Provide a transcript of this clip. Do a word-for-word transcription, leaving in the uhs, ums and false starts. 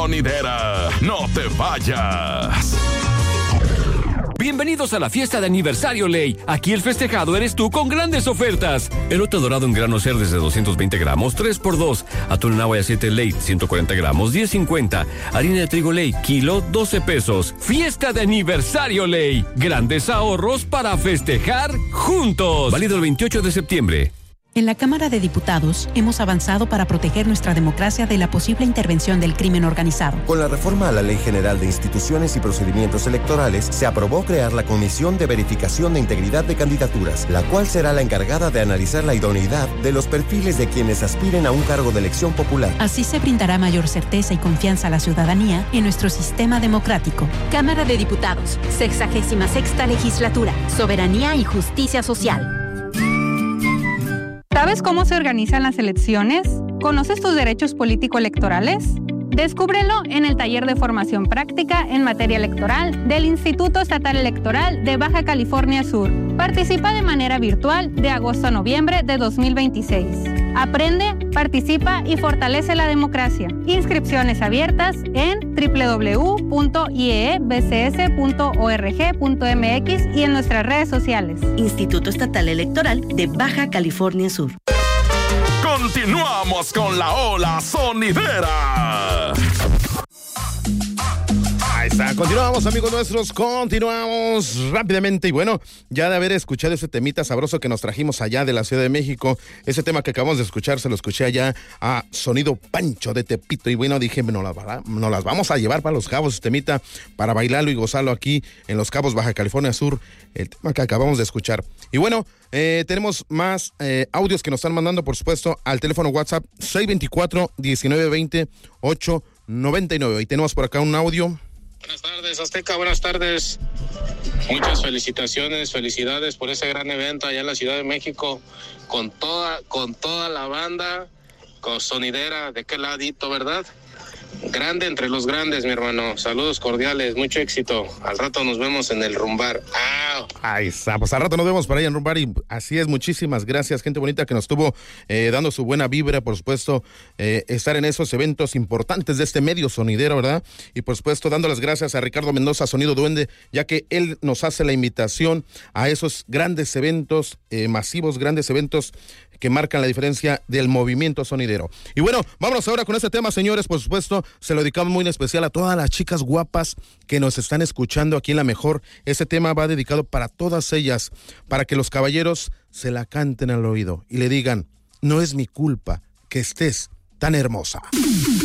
sonidera. No te vayas. Bienvenidos a la fiesta de aniversario Ley. Aquí el festejado eres tú con grandes ofertas. Elote dorado en grano Cerdes de doscientos veinte gramos, tres por dos. Atún en agua y aceite Ley, ciento cuarenta gramos, diez cincuenta. Harina de trigo Ley, kilo, doce pesos. Fiesta de aniversario Ley. Grandes ahorros para festejar juntos. Válido el veintiocho de septiembre. En la Cámara de Diputados hemos avanzado para proteger nuestra democracia de la posible intervención del crimen organizado. Con la reforma a la Ley General de Instituciones y Procedimientos Electorales, se aprobó crear la Comisión de Verificación de Integridad de Candidaturas, la cual será la encargada de analizar la idoneidad de los perfiles de quienes aspiren a un cargo de elección popular. Así se brindará mayor certeza y confianza a la ciudadanía en nuestro sistema democrático. Cámara de Diputados, sexagésima sexta legislatura, soberanía y justicia social. ¿Sabes cómo se organizan las elecciones? ¿Conoces tus derechos político-electorales? Descúbrelo en el taller de formación práctica en materia electoral del Instituto Estatal Electoral de Baja California Sur. Participa de manera virtual de agosto a noviembre de dos mil veintiséis. Aprende, participa y fortalece la democracia. Inscripciones abiertas en doble u doble u doble u punto i e e b c s punto org punto m x y en nuestras redes sociales. Instituto Estatal Electoral de Baja California Sur. Continuamos con la ola sonidera. Ahí está, continuamos amigos nuestros, continuamos rápidamente y bueno, ya de haber escuchado ese temita sabroso que nos trajimos allá de la Ciudad de México, ese tema que acabamos de escuchar, se lo escuché allá a Sonido Pancho de Tepito y bueno, dije, nos las, nos las vamos a llevar para Los Cabos, ese temita, para bailarlo y gozarlo aquí en Los Cabos, Baja California Sur, el tema que acabamos de escuchar. Y bueno, eh, tenemos más eh, audios que nos están mandando, por supuesto, al teléfono WhatsApp seis veinticuatro, diecinueve veinte, ocho noventa y nueve. Y tenemos por acá un audio. Buenas tardes, Azteca, buenas tardes. Muchas felicitaciones, felicidades por ese gran evento allá en la Ciudad de México, con toda, con toda la banda, con sonidera, de qué ladito, ¿verdad? Grande entre los grandes, mi hermano. Saludos cordiales, mucho éxito. Al rato nos vemos en el Rumbar. ¡Ah! Ahí está, pues al rato nos vemos para allá en Rumbar y así es, muchísimas gracias, gente bonita que nos estuvo eh, dando su buena vibra, por supuesto, eh, estar en esos eventos importantes de este medio sonidero, ¿verdad? Y por supuesto, dando las gracias a Ricardo Mendoza, Sonido Duende, ya que él nos hace la invitación a esos grandes eventos, eh, masivos, grandes eventos que marcan la diferencia del movimiento sonidero. Y bueno, vámonos ahora con este tema, señores, por supuesto, se lo dedicamos muy en especial a todas las chicas guapas que nos están escuchando aquí en La Mejor. Este tema va dedicado para todas ellas, para que los caballeros se la canten al oído y le digan, no es mi culpa que estés tan hermosa.